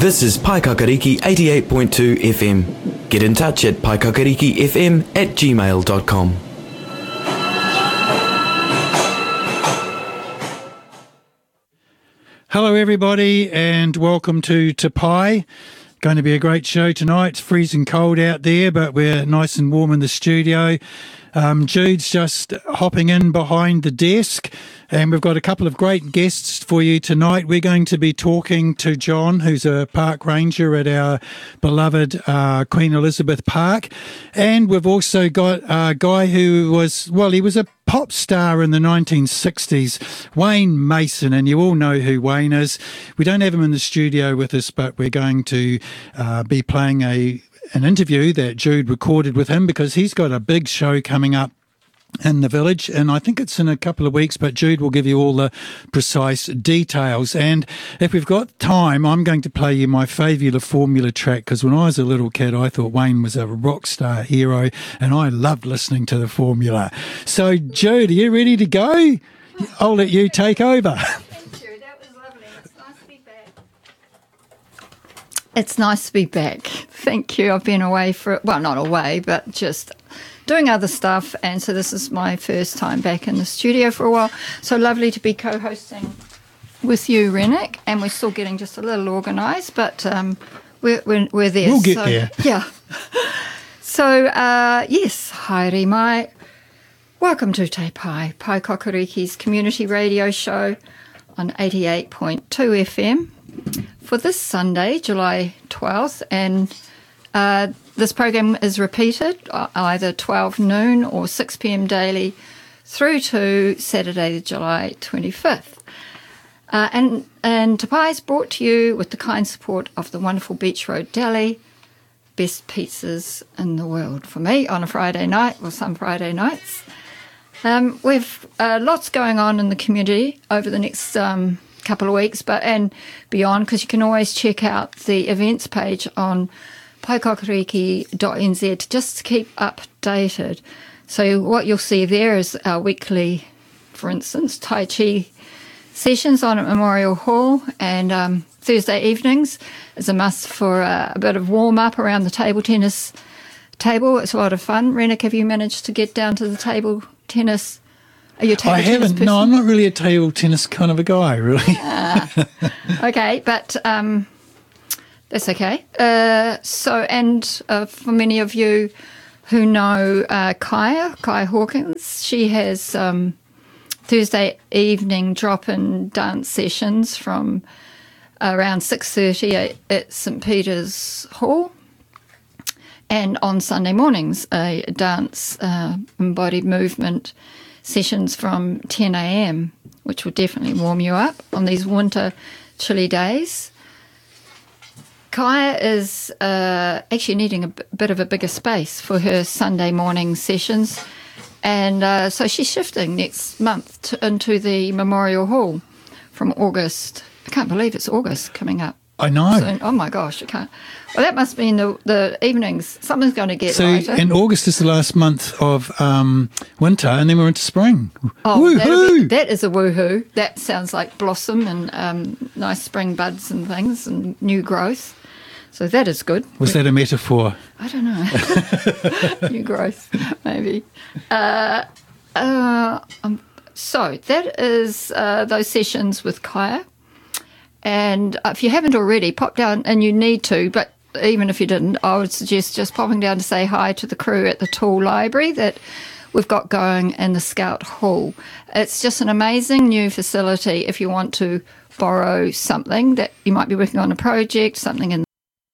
This is Paikakariki 88.2 FM. Get in touch at paikakarikifm@gmail.com. Hello everybody and welcome to Te Pai. Going to be a great show tonight. It's freezing cold out there, but we're nice and warm in the studio. Jude's just hopping in behind the desk, and we've got a couple of great guests for you tonight. We're going to be talking to John, who's a park ranger at our beloved Queen Elizabeth Park. And we've also got a guy who was a pop star in the 1960s, Wayne Mason, and you all know who Wayne is. We don't have him in the studio with us, but we're going to be playing an interview that Jude recorded with him because he's got a big show coming up in the village, and I think it's in a couple of weeks, but Jude will give you all the precise details. And if we've got time, I'm going to play you my favourite Formula track, because when I was a little kid, I thought Wayne was a rock star hero, and I loved listening to the Formula. So, Jude, are you ready to go? I'll let you take over. Thank you. That was lovely. It's nice to be back. It's nice to be back. Thank you. I've been away not away, but just doing other stuff, and so this is my first time back in the studio for a while. So lovely to be co-hosting with you, Rennick, and we're still getting just a little organised, but we're there. We'll get there. Yeah. So, yes, haere mai. Welcome to Te Pai, Paikakariki's community radio show on 88.2 FM for this Sunday, July 12th, and this program is repeated either 12 noon or 6 p.m. daily through to Saturday, July 25th. And Te Pai is brought to you with the kind support of the wonderful Beach Road Deli, best pizzas in the world for me on a Friday night, or some Friday nights. We've lots going on in the community over the next couple of weeks and beyond, because you can always check out the events page on paikakariki.nz just to keep updated. So what you'll see there is our weekly, for instance, Tai Chi sessions on at Memorial Hall, and Thursday evenings is a must for a bit of warm-up around the table tennis table. It's a lot of fun. Rennick, have you managed to get down to the table tennis? Are you a table tennis person? No, I'm not really a table tennis kind of a guy, really. Okay, but that's okay. For many of you who know Kaya Hawkins, she has Thursday evening drop-in dance sessions from around 6:30 at St Peter's Hall, and on Sunday mornings a dance embodied movement sessions from 10 a.m, which will definitely warm you up on these winter chilly days. Kaya is actually needing a bit of a bigger space for her Sunday morning sessions, and so she's shifting next month into the Memorial Hall from August. I can't believe it's August coming up. I know. Soon. Oh my gosh, I can't. Well, that must mean the evenings, something's going to get lighter. And August is the last month of winter, and then we're into spring. Oh, woohoo! That is a woohoo. That sounds like blossom and nice spring buds and things and new growth. So that is good. Was that a metaphor? I don't know. New growth, maybe. So that is those sessions with Kaya. And if you haven't already, pop down, and you need to, but even if you didn't, I would suggest just popping down to say hi to the crew at the Tool Library that we've got going in the Scout Hall. It's just an amazing new facility if you want to borrow something that you might be working on, a project, something in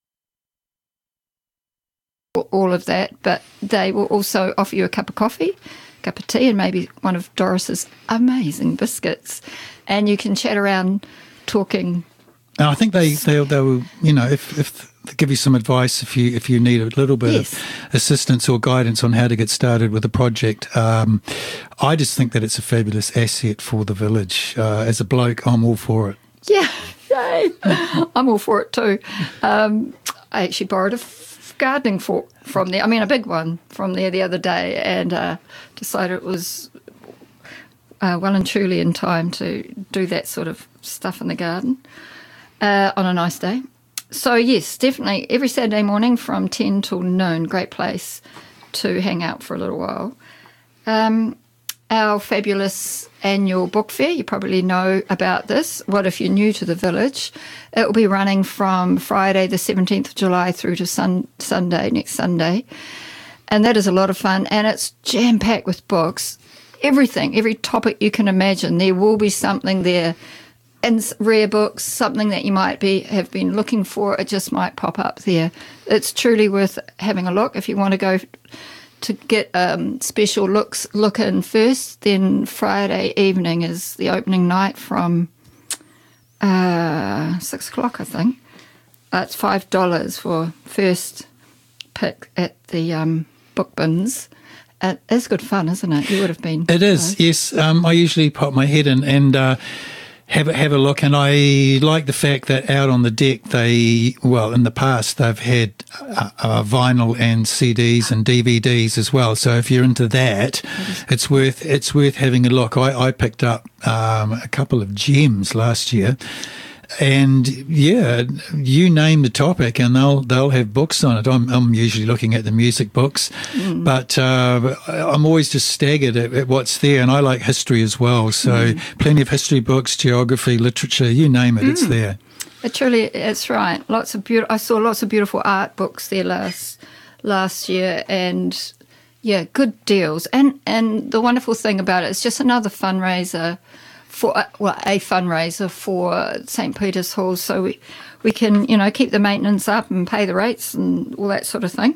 all of that, but they will also offer you a cup of coffee, a cup of tea, and maybe one of Doris's amazing biscuits, and you can chat around talking. And I think they will, if they give you some advice if you need a little bit of assistance or guidance on how to get started with a project. I just think that it's a fabulous asset for the village. As a bloke, I'm all for it. Yeah, yay! I'm all for it too. I actually borrowed a gardening fork from there. I mean, a big one from there the other day, and decided it was well and truly in time to do that sort of stuff in the garden on a nice day. So, yes, definitely every Saturday morning from 10 till noon, great place to hang out for a little while. Our fabulous annual book fair, you probably know about this. What if you're new to the village? It will be running from Friday the 17th of July through to Sunday, next Sunday. And that is a lot of fun, and it's jam-packed with books. Everything, every topic you can imagine. There will be something there. And rare books, something that you might have been looking for, it just might pop up there. It's truly worth having a look. If you want to go to get special look in first, then Friday evening is the opening night from 6 o'clock, I think. It's $5 for first pick at the book bins. It's good fun, isn't it? You would have been. It is, yes. I usually pop my head in and have a look, and I like the fact that out on the deck in the past they've had vinyl and CDs and DVDs as well. So if you're into that, it's worth having a look. I picked up a couple of gems last year. And yeah, you name the topic, and they'll have books on it. I'm usually looking at the music books, but I'm always just staggered at what's there. And I like history as well, so plenty of history books, geography, literature, you name it, it's there. It's right. I saw lots of beautiful art books there last year, and yeah, good deals. And the wonderful thing about it, it's just another fundraiser. A fundraiser for St. Peter's Hall, so we can, keep the maintenance up and pay the rates and all that sort of thing.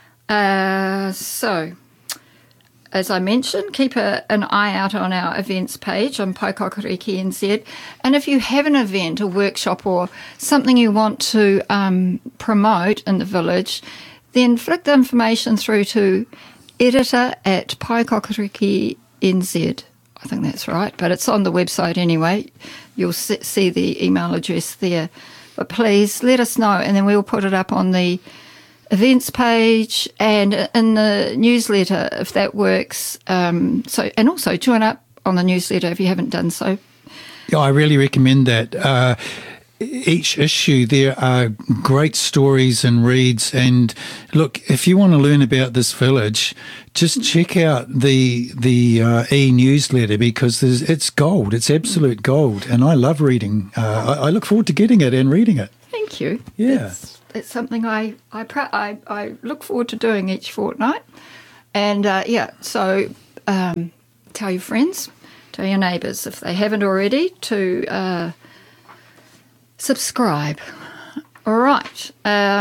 So, as I mentioned, keep an eye out on our events page on Paikokariki NZ. And if you have an event, a workshop or something you want to promote in the village, then flick the information through to editor@Paikokariki NZ. I think that's right, but it's on the website anyway. You'll see the email address there. But please let us know, and then we'll put it up on the events page and in the newsletter if that works. And also join up on the newsletter if you haven't done so. Yeah, I really recommend that. Each issue, there are great stories and reads. And look, if you want to learn about this village, just check out the e-newsletter, because it's gold. It's absolute gold. And I love reading. I look forward to getting it and reading it. Thank you. Yeah. It's something I look forward to doing each fortnight. And, so tell your friends, tell your neighbours, if they haven't already, to subscribe. All right.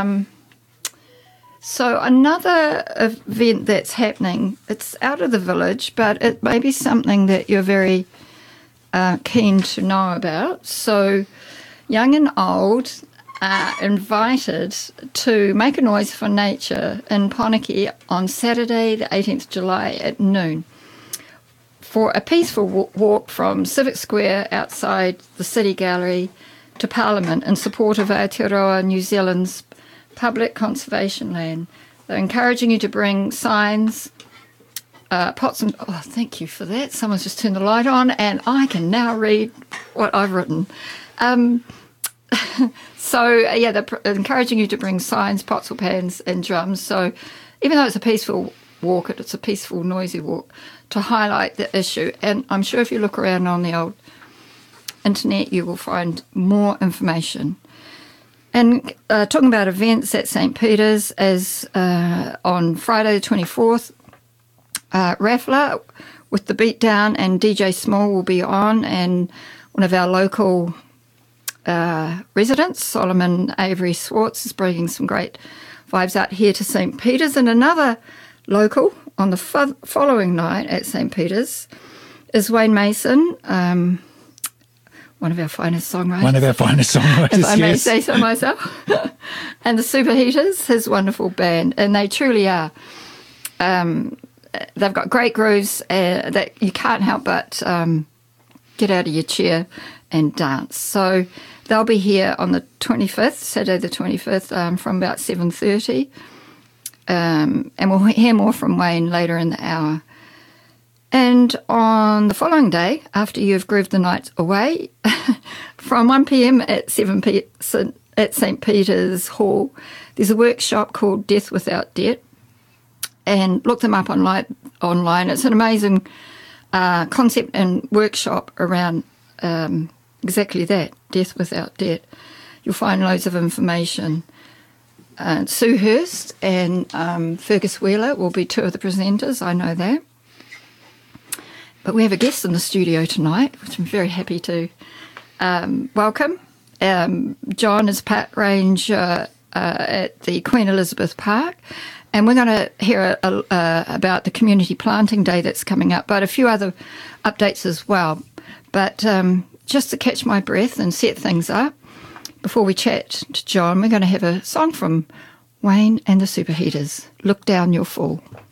So another event that's happening, it's out of the village, but it may be something that you're very keen to know about. So young and old are invited to make a noise for nature in Poneke on Saturday the 18th July at noon for a peaceful walk from Civic Square outside the City Gallery to Parliament in support of Aotearoa New Zealand's public conservation land. They're encouraging you to bring signs, pots and... Oh, thank you for that. Someone's just turned the light on and I can now read what I've written. They're encouraging you to bring signs, pots or pans and drums. So even though it's a peaceful walk, it's a peaceful, noisy walk to highlight the issue. And I'm sure if you look around on the old internet, you will find more information. And talking about events at St. Peter's, as on Friday the 24th, Raffler with the Beatdown and DJ Small will be on, and one of our local residents, Solomon Avery Swartz, is bringing some great vibes out here to St. Peter's. And another local on the following night at St. Peter's is Wayne Mason, one of our finest songwriters. If I may say so myself. And the Superheaters, his wonderful band. And they truly are. They've got great grooves that you can't help but get out of your chair and dance. So they'll be here on the 25th, Saturday the 25th, from about 7:30. And we'll hear more from Wayne later in the hour. And on the following day, after you've grooved the night away, from 1 p.m. at at St. Peter's Hall, there's a workshop called Death Without Debt, and look them up online. It's an amazing concept and workshop around exactly that, death without debt. You'll find loads of information. Sue Hurst and Fergus Wheeler will be two of the presenters, I know that. But we have a guest in the studio tonight, which I'm very happy to welcome. John is park ranger at the Queen Elizabeth Park, and we're going to hear about the community planting day that's coming up, but a few other updates as well. But just to catch my breath and set things up, before we chat to John, we're going to have a song from Wayne and the Superheaters, Look Down Your Fall.